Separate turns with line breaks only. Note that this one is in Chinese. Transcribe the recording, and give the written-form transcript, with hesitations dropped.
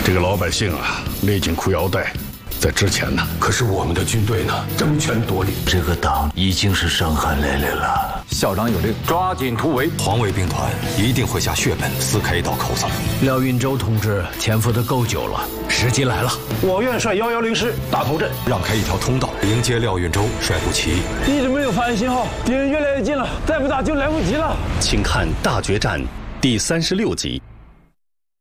这个老百姓啊，勒紧裤腰带，在之前呢。
可是我们的军队呢，争权夺利，
这个党已经是伤痕累累了。
校长有令，抓紧突围，
黄卫兵团一定会下血本，撕开一道口子。
廖运周同志潜伏的够久了，时机来了。
我愿率110师打头阵，
让开一条通道，迎接廖运周率部起义。
一直没有发现信号，敌人越来越近了，再不打就来不及了。
请看《大决战》第36集。